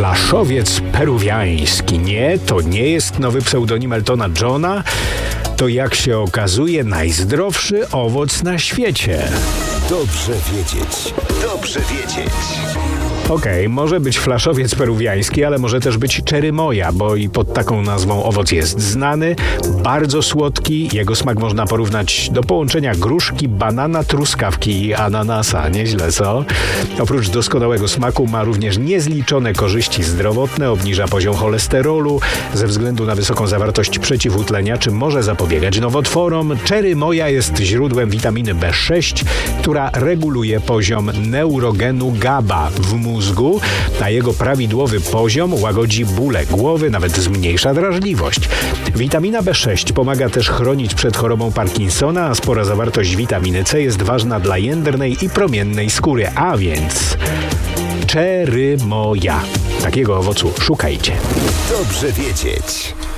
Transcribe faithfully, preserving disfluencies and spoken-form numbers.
Flaszowiec peruwiański. Nie, to nie jest nowy pseudonim Eltona Johna. To, jak się okazuje, najzdrowszy owoc na świecie. Dobrze wiedzieć. Dobrze wiedzieć. Okej, okay, może być flaszowiec peruwiański, ale może też być cherrymoya, bo i pod taką nazwą owoc jest znany. Bardzo słodki, jego smak można porównać do połączenia gruszki, banana, truskawki i ananasa. Nieźle, co? Oprócz doskonałego smaku ma również niezliczone korzyści zdrowotne, obniża poziom cholesterolu ze względu na wysoką zawartość przeciwutleniaczy, może zapobiegać nowotworom. Cherrymoya jest źródłem witaminy B sześć, która reguluje poziom neurogenu GABA w mózgu, a jego prawidłowy poziom łagodzi bóle głowy, nawet zmniejsza drażliwość. Witamina B sześć pomaga też chronić przed chorobą Parkinsona, a spora zawartość witaminy C jest ważna dla jędrnej i promiennej skóry, a więc cherrymoya. Takiego owocu szukajcie. Dobrze wiedzieć.